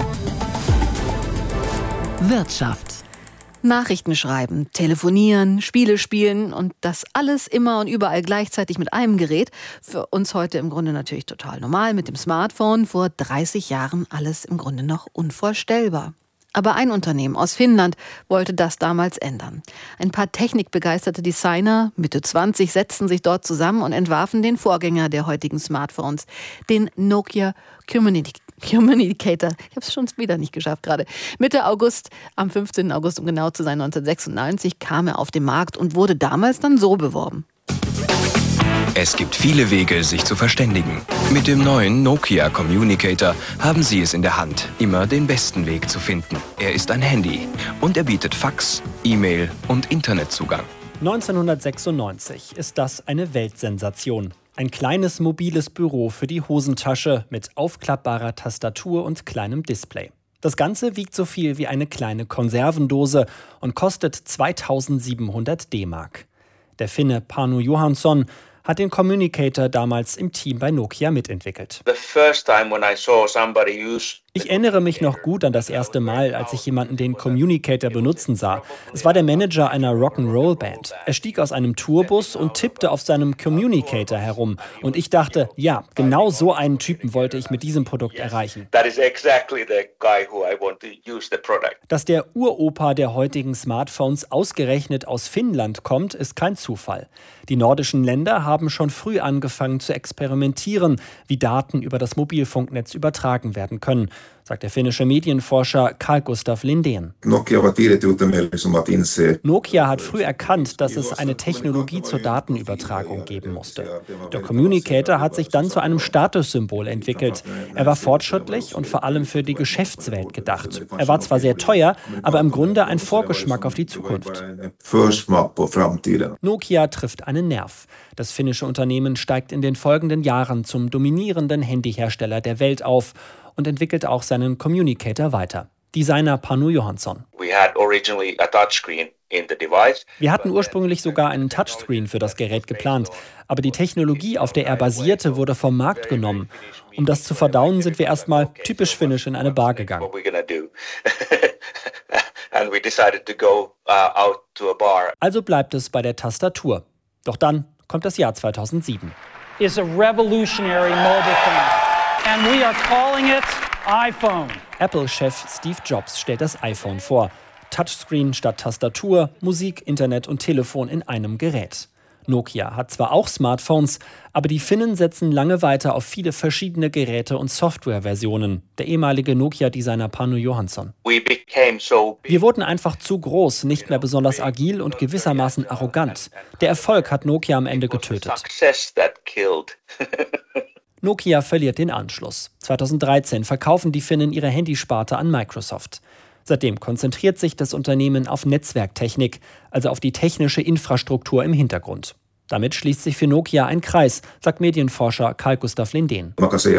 Wirtschaft. Nachrichten schreiben, telefonieren, Spiele spielen und das alles immer und überall gleichzeitig mit einem Gerät. Für uns heute im Grunde natürlich total normal mit dem Smartphone. Vor dreißig Jahren alles im Grunde noch unvorstellbar. Aber ein Unternehmen aus Finnland wollte das damals ändern. Ein paar technikbegeisterte Designer, Mitte zwanzig, setzten sich dort zusammen und entwarfen den Vorgänger der heutigen Smartphones, den Nokia Communicator. Communicator. Ich habe es schon wieder nicht geschafft gerade. Mitte August, am fünfzehnten August, um genau zu sein, neunzehnhundertsechsundneunzig, kam er auf den Markt und wurde damals dann so beworben. Es gibt viele Wege, sich zu verständigen. Mit dem neuen Nokia Communicator haben Sie es in der Hand, immer den besten Weg zu finden. Er ist ein Handy und er bietet Fax, E-Mail und Internetzugang. neunzehnhundertsechsundneunzig ist das eine Weltsensation. Ein kleines mobiles Büro für die Hosentasche mit aufklappbarer Tastatur und kleinem Display. Das Ganze wiegt so viel wie eine kleine Konservendose und kostet zweitausendsiebenhundert D-Mark. Der Finne Panu Johansson hat den Communicator damals im Team bei Nokia mitentwickelt. Ich erinnere mich noch gut an das erste Mal, als ich jemanden den Communicator benutzen sah. Es war der Manager einer Rock'n'Roll-Band. Er stieg aus einem Tourbus und tippte auf seinem Communicator herum. Und ich dachte, ja, genau so einen Typen wollte ich mit diesem Produkt erreichen. Dass der Uropa der heutigen Smartphones ausgerechnet aus Finnland kommt, ist kein Zufall. Die nordischen Länder haben schon früh angefangen zu experimentieren, wie Daten über das Mobilfunknetz übertragen werden können, sagt der finnische Medienforscher Carl Gustaf Lindén. Nokia hat früh erkannt, dass es eine Technologie zur Datenübertragung geben musste. Der Communicator hat sich dann zu einem Statussymbol entwickelt. Er war fortschrittlich und vor allem für die Geschäftswelt gedacht. Er war zwar sehr teuer, aber im Grunde ein Vorgeschmack auf die Zukunft. Nokia trifft einen Nerv. Das finnische Unternehmen steigt in den folgenden Jahren zum dominierenden Handyhersteller der Welt auf und entwickelt auch seinen Communicator weiter. Designer Panu Johansson. Wir hatten ursprünglich sogar einen Touchscreen für das Gerät geplant, aber die Technologie, auf der er basierte, wurde vom Markt genommen. Um das zu verdauen, sind wir erstmal typisch finnisch in eine Bar gegangen. Also bleibt es bei der Tastatur. Doch dann kommt das Jahr zweitausendsieben. Is a revolutionary mobile phone, and we are calling it iPhone. Apple-Chef Steve Jobs stellt das iPhone vor. Touchscreen statt Tastatur, Musik, Internet und Telefon in einem Gerät. Nokia hat zwar auch Smartphones, aber die Finnen setzen lange weiter auf viele verschiedene Geräte und Softwareversionen. Der ehemalige Nokia-Designer Panu Johansson. Wir wurden einfach zu groß, nicht mehr besonders agil und gewissermaßen arrogant. Der Erfolg hat Nokia am Ende getötet. Nokia verliert den Anschluss. zweitausenddreizehn verkaufen die Finnen ihre Handysparte an Microsoft. Seitdem konzentriert sich das Unternehmen auf Netzwerktechnik, also auf die technische Infrastruktur im Hintergrund. Damit schließt sich für Nokia ein Kreis, sagt Medienforscher Carl Gustaf Lindén.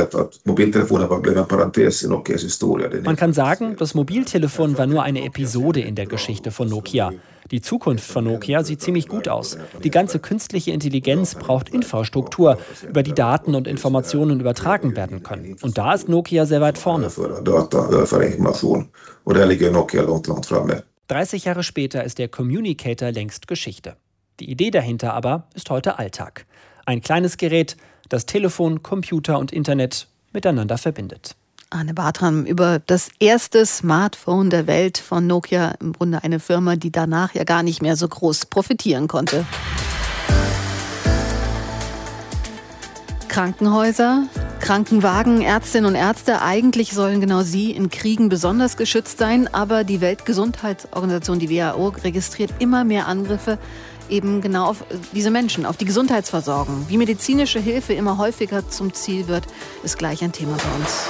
Man kann sagen, das Mobiltelefon war nur eine Episode in der Geschichte von Nokia. Die Zukunft von Nokia sieht ziemlich gut aus. Die ganze künstliche Intelligenz braucht Infrastruktur, über die Daten und Informationen übertragen werden können. Und da ist Nokia sehr weit vorne. dreißig Jahre später ist der Communicator längst Geschichte. Die Idee dahinter aber ist heute Alltag. Ein kleines Gerät, das Telefon, Computer und Internet miteinander verbindet. Arne Bartram über das erste Smartphone der Welt von Nokia, im Grunde eine Firma, die danach ja gar nicht mehr so groß profitieren konnte. Krankenhäuser, Krankenwagen, Ärztinnen und Ärzte, eigentlich sollen genau sie in Kriegen besonders geschützt sein, aber die Weltgesundheitsorganisation, die W H O, registriert immer mehr Angriffe eben genau auf diese Menschen, auf die Gesundheitsversorgung. Wie medizinische Hilfe immer häufiger zum Ziel wird, ist gleich ein Thema bei uns.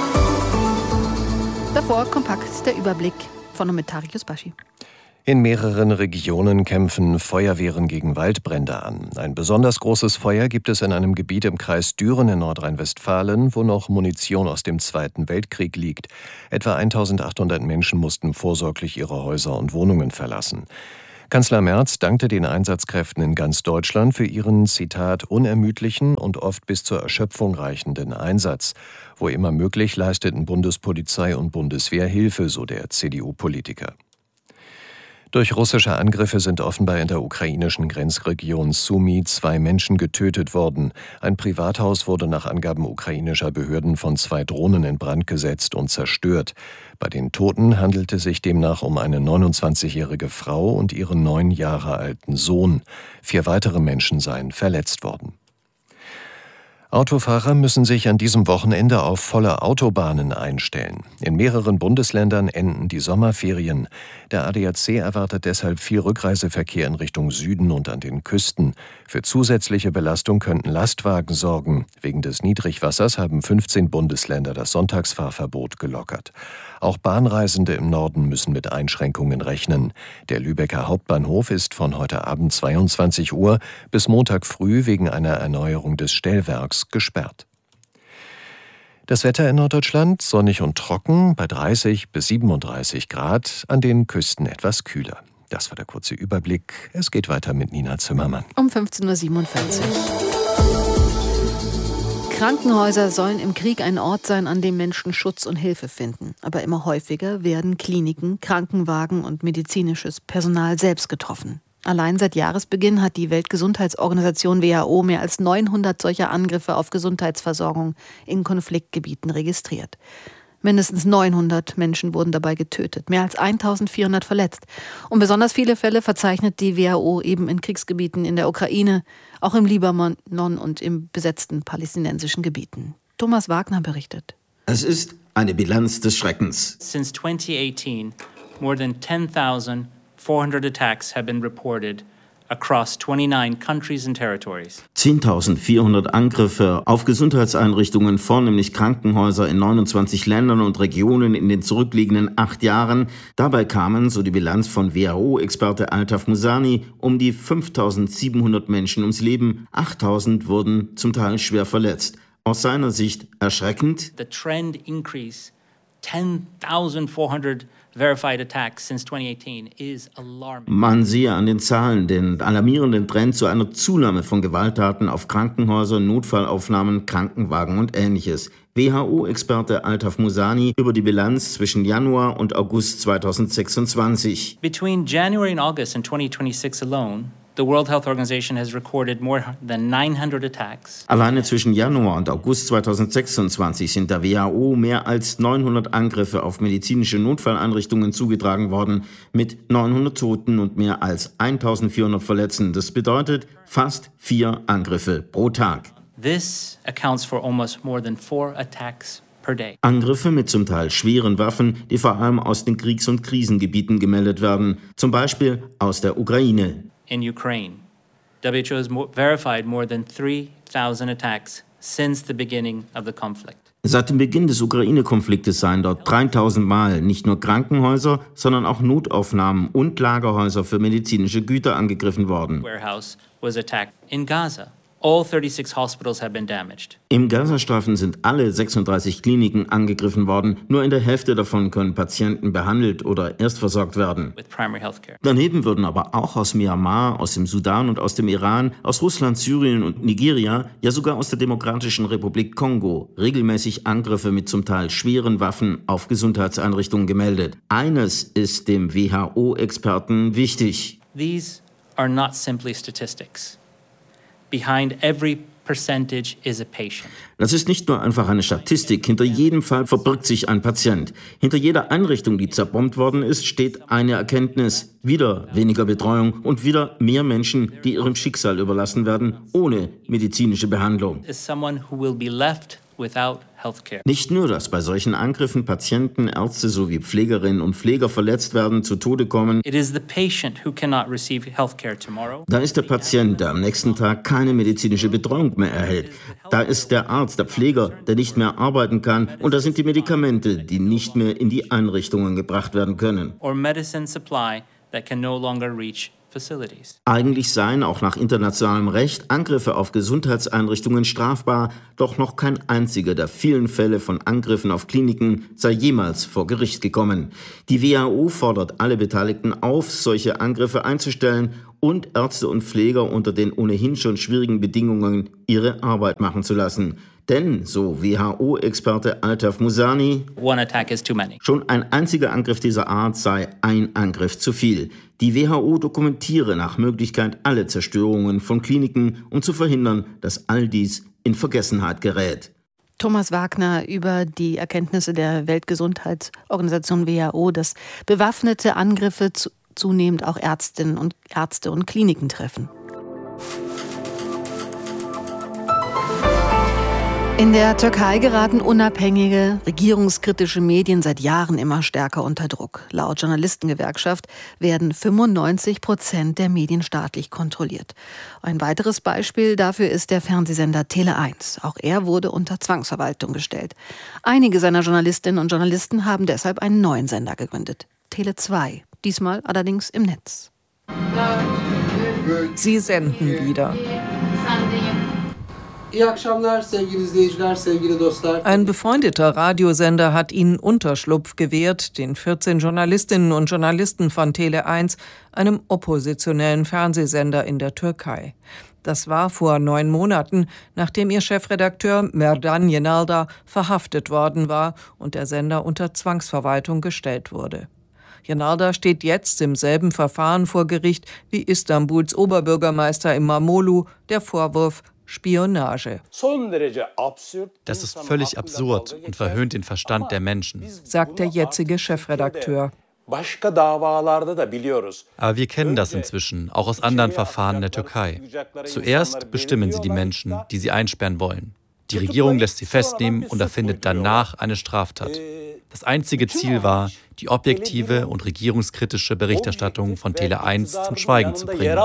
Davor kompakt der Überblick von und mit Tarek Yusbashi. In mehreren Regionen kämpfen Feuerwehren gegen Waldbrände an. Ein besonders großes Feuer gibt es in einem Gebiet im Kreis Düren in Nordrhein-Westfalen, wo noch Munition aus dem Zweiten Weltkrieg liegt. Etwa eintausendachthundert Menschen mussten vorsorglich ihre Häuser und Wohnungen verlassen. Kanzler Merz dankte den Einsatzkräften in ganz Deutschland für ihren, Zitat, unermüdlichen und oft bis zur Erschöpfung reichenden Einsatz. Wo immer möglich leisteten Bundespolizei und Bundeswehr Hilfe, so der C D U-Politiker. Durch russische Angriffe sind offenbar in der ukrainischen Grenzregion Sumy zwei Menschen getötet worden. Ein Privathaus wurde nach Angaben ukrainischer Behörden von zwei Drohnen in Brand gesetzt und zerstört. Bei den Toten handelte es sich demnach um eine neunundzwanzigjährige Frau und ihren neun Jahre alten Sohn. Vier weitere Menschen seien verletzt worden. Autofahrer müssen sich an diesem Wochenende auf volle Autobahnen einstellen. In mehreren Bundesländern enden die Sommerferien. Der A D A C erwartet deshalb viel Rückreiseverkehr in Richtung Süden und an den Küsten. Für zusätzliche Belastung könnten Lastwagen sorgen. Wegen des Niedrigwassers haben fünfzehn Bundesländer das Sonntagsfahrverbot gelockert. Auch Bahnreisende im Norden müssen mit Einschränkungen rechnen. Der Lübecker Hauptbahnhof ist von heute Abend zweiundzwanzig Uhr bis Montag früh wegen einer Erneuerung des Stellwerks gesperrt. Das Wetter in Norddeutschland sonnig und trocken, bei dreißig bis siebenunddreißig Grad, an den Küsten etwas kühler. Das war der kurze Überblick. Es geht weiter mit Nina Zimmermann. Um fünfzehn Uhr siebenundvierzig. Krankenhäuser sollen im Krieg ein Ort sein, an dem Menschen Schutz und Hilfe finden. Aber immer häufiger werden Kliniken, Krankenwagen und medizinisches Personal selbst getroffen. Allein seit Jahresbeginn hat die Weltgesundheitsorganisation W H O mehr als neunhundert solcher Angriffe auf Gesundheitsversorgung in Konfliktgebieten registriert. Mindestens neunhundert Menschen wurden dabei getötet, mehr als eintausendvierhundert verletzt. Und besonders viele Fälle verzeichnet die W H O eben in Kriegsgebieten in der Ukraine, auch im Libanon und im besetzten palästinensischen Gebieten. Thomas Wagner berichtet. Es ist eine Bilanz des Schreckens. Since twenty eighteen, more than ten thousand four hundred attacks have been reported across twenty-nine countries and territories. zehntausendvierhundert Angriffe auf Gesundheitseinrichtungen, vornehmlich Krankenhäuser in neunundzwanzig Ländern und Regionen in den zurückliegenden acht Jahren. Dabei kamen, so die Bilanz von W H O-Experte Altaf Musani, um die fünftausendsiebenhundert Menschen ums Leben. achttausend wurden zum Teil schwer verletzt. Aus seiner Sicht erschreckend. The trend increase ten thousand four hundred verified attacks since twenty eighteen is alarming. Man sehe an den Zahlen den alarmierenden Trend zu einer Zunahme von Gewalttaten auf Krankenhäuser, Notfallaufnahmen, Krankenwagen und Ähnliches. W H O-Experte Altaf Musani über die Bilanz zwischen Januar und August zweitausendsechsundzwanzig. Between January and August in twenty twenty-six alone, the World Health Organization has recorded more than nine hundred attacks. Alleine zwischen Januar und August zweitausendsechsundzwanzig sind der W H O mehr als neunhundert Angriffe auf medizinische Notfalleinrichtungen zugetragen worden, mit neunhundert Toten und mehr als eintausendvierhundert Verletzten. Das bedeutet fast vier Angriffe pro Tag. This accounts for almost more than four attacks per day. Angriffe mit zum Teil schweren Waffen, die vor allem aus den Kriegs- und Krisengebieten gemeldet werden, zum Beispiel aus der Ukraine. In Ukraine, W H O has mo- verified more than three thousand attacks since the beginning of the conflict. Seit dem Beginn des Ukraine-Konfliktes seien dort dreitausend Mal nicht nur Krankenhäuser, sondern auch Notaufnahmen und Lagerhäuser für medizinische Güter angegriffen worden. Warehouse was attacked in Gaza. All thirty-six hospitals have been damaged. Im Gazastreifen sind alle sechsunddreißig Kliniken angegriffen worden. Nur in der Hälfte davon können Patienten behandelt oder erstversorgt werden. With primary healthcare. Daneben würden aber auch aus Myanmar, aus dem Sudan und aus dem Iran, aus Russland, Syrien und Nigeria, ja sogar aus der Demokratischen Republik Kongo regelmäßig Angriffe mit zum Teil schweren Waffen auf Gesundheitseinrichtungen gemeldet. Eines ist dem W H O-Experten wichtig. These are not simply statistics. Behind every percentage is a patient. Das ist nicht nur einfach eine Statistik. Hinter jedem Fall verbirgt sich ein Patient. Hinter jeder Einrichtung, die zerbombt worden ist, steht eine Erkenntnis. Wieder weniger Betreuung und wieder mehr Menschen, die ihrem Schicksal überlassen werden, ohne medizinische Behandlung. Is someone who will be left without healthcare. Nicht nur, dass bei solchen Angriffen Patienten, Ärzte sowie Pflegerinnen und Pfleger verletzt werden, zu Tode kommen. It is the patient who cannot receive healthcare tomorrow. Da ist der Patient, der am nächsten Tag keine medizinische Betreuung mehr erhält. Da ist der Arzt, der Pfleger, der nicht mehr arbeiten kann. Und da sind die Medikamente, die nicht mehr in die Einrichtungen gebracht werden können. Or medicine supply that can no longer reach facilities. Eigentlich seien auch nach internationalem Recht Angriffe auf Gesundheitseinrichtungen strafbar, doch noch kein einziger der vielen Fälle von Angriffen auf Kliniken sei jemals vor Gericht gekommen. Die W H O fordert alle Beteiligten auf, solche Angriffe einzustellen und Ärzte und Pfleger unter den ohnehin schon schwierigen Bedingungen ihre Arbeit machen zu lassen. Denn, so W H O-Experte Altaf Musani, One attack is too many. Schon ein einziger Angriff dieser Art sei ein Angriff zu viel. Die W H O dokumentiere nach Möglichkeit alle Zerstörungen von Kliniken, um zu verhindern, dass all dies in Vergessenheit gerät. Thomas Wagner über die Erkenntnisse der Weltgesundheitsorganisation W H O, dass bewaffnete Angriffe zu, zunehmend auch Ärztinnen und Ärzte und Kliniken treffen. In der Türkei geraten unabhängige, regierungskritische Medien seit Jahren immer stärker unter Druck. Laut Journalistengewerkschaft werden fünfundneunzig Prozent der Medien staatlich kontrolliert. Ein weiteres Beispiel dafür ist der Fernsehsender Tele eins. Auch er wurde unter Zwangsverwaltung gestellt. Einige seiner Journalistinnen und Journalisten haben deshalb einen neuen Sender gegründet. Tele zwei, diesmal allerdings im Netz. Sie senden wieder. Ein befreundeter Radiosender hat ihnen Unterschlupf gewährt, den vierzehn Journalistinnen und Journalisten von Tele eins, einem oppositionellen Fernsehsender in der Türkei. Das war vor neun Monaten, nachdem ihr Chefredakteur Merdan Yenalda verhaftet worden war und der Sender unter Zwangsverwaltung gestellt wurde. Yenalda steht jetzt im selben Verfahren vor Gericht wie Istanbuls Oberbürgermeister Imamoglu, der Vorwurf Spionage. Das ist völlig absurd und verhöhnt den Verstand der Menschen, sagt der jetzige Chefredakteur. Aber wir kennen das inzwischen, auch aus anderen Verfahren in der Türkei. Zuerst bestimmen sie die Menschen, die sie einsperren wollen. Die Regierung lässt sie festnehmen und erfindet danach eine Straftat. Das einzige Ziel war, die objektive und regierungskritische Berichterstattung von Tele eins zum Schweigen zu bringen.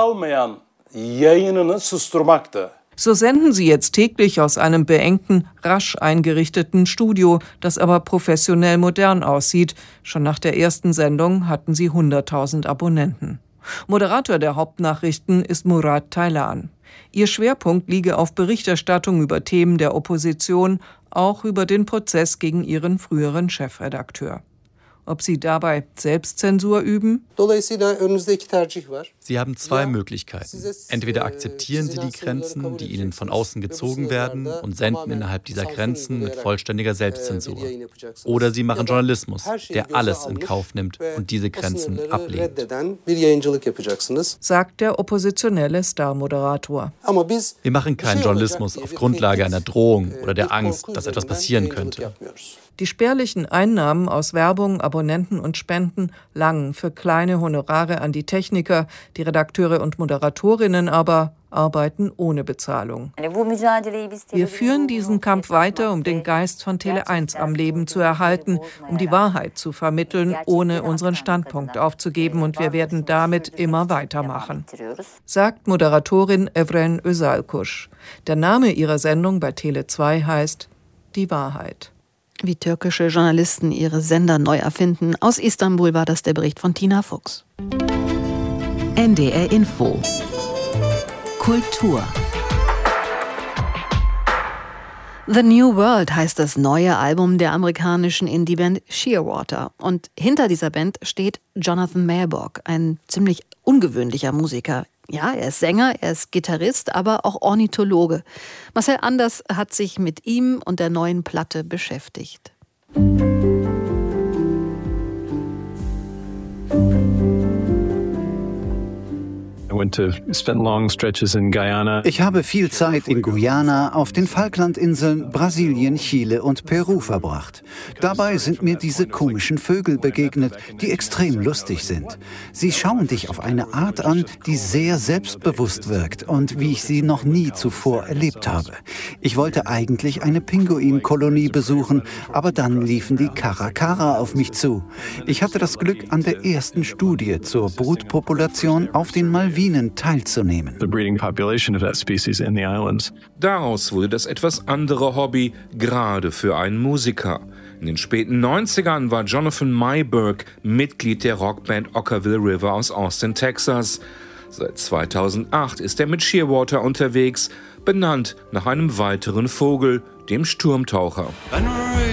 So senden sie jetzt täglich aus einem beengten, rasch eingerichteten Studio, das aber professionell modern aussieht. Schon nach der ersten Sendung hatten sie hunderttausend Abonnenten. Moderator der Hauptnachrichten ist Murat Taylan. Ihr Schwerpunkt liege auf Berichterstattung über Themen der Opposition, auch über den Prozess gegen ihren früheren Chefredakteur. Ob sie dabei Selbstzensur üben? Sie haben zwei Möglichkeiten. Entweder akzeptieren Sie die Grenzen, die Ihnen von außen gezogen werden, und senden innerhalb dieser Grenzen mit vollständiger Selbstzensur. Oder Sie machen Journalismus, der alles in Kauf nimmt und diese Grenzen ablehnt, sagt der oppositionelle Star-Moderator. Wir machen keinen Journalismus auf Grundlage einer Drohung oder der Angst, dass etwas passieren könnte. Die spärlichen Einnahmen aus Werbung, Abonnenten und Spenden langen für kleine Honorare an die Techniker. Die Redakteure und Moderatorinnen aber arbeiten ohne Bezahlung. Wir führen diesen Kampf weiter, um den Geist von Tele eins am Leben zu erhalten, um die Wahrheit zu vermitteln, ohne unseren Standpunkt aufzugeben. Und wir werden damit immer weitermachen, sagt Moderatorin Evren Özalkuş. Der Name ihrer Sendung bei Tele zwei heißt Die Wahrheit. Wie türkische Journalisten ihre Sender neu erfinden. Aus Istanbul war das der Bericht von Tina Fuchs. N D R Info. Kultur. The New World heißt das neue Album der amerikanischen Indie-Band Shearwater. Und hinter dieser Band steht Jonathan Malborg, ein ziemlich ungewöhnlicher Musiker. Ja, er ist Sänger, er ist Gitarrist, aber auch Ornithologe. Marcel Anders hat sich mit ihm und der neuen Platte beschäftigt. Ich habe viel Zeit in Guyana, auf den Falklandinseln, Brasilien, Chile und Peru verbracht. Dabei sind mir diese komischen Vögel begegnet, die extrem lustig sind. Sie schauen dich auf eine Art an, die sehr selbstbewusst wirkt und wie ich sie noch nie zuvor erlebt habe. Ich wollte eigentlich eine Pinguinkolonie besuchen, aber dann liefen die Karakara auf mich zu. Ich hatte das Glück, an der ersten Studie zur Brutpopulation auf den Malvinen teilzunehmen. Daraus wurde das etwas andere Hobby, gerade für einen Musiker. In den späten neunzigern war Jonathan Mayberg Mitglied der Rockband Okkervil River aus Austin, Texas. Seit zweitausendacht ist er mit Shearwater unterwegs, benannt nach einem weiteren Vogel, dem Sturmtaucher.